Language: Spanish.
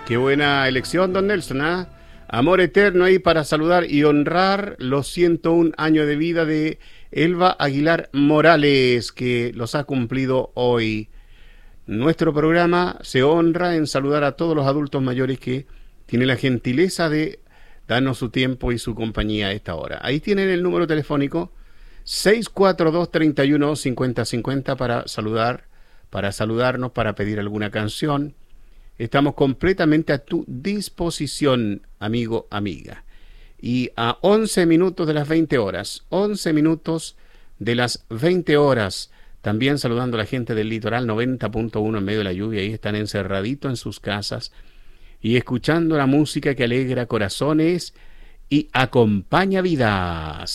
Qué buena elección, don Nelson, ¿ah? Amor eterno ahí para saludar y honrar los 101 años de vida de Elba Aguilar Morales, que los ha cumplido hoy. Nuestro programa se honra en saludar a todos los adultos mayores que tienen la gentileza de darnos su tiempo y su compañía a esta hora. Ahí tienen el número telefónico 642-31-5050 para saludarnos, para pedir alguna canción. Estamos completamente a tu disposición, amigo, amiga. Y a 11 minutos de las 20 horas, 11 minutos de las 20 horas, también saludando a la gente del litoral 90.1 en medio de la lluvia, ahí están encerraditos en sus casas y escuchando la música que alegra corazones y acompaña vidas.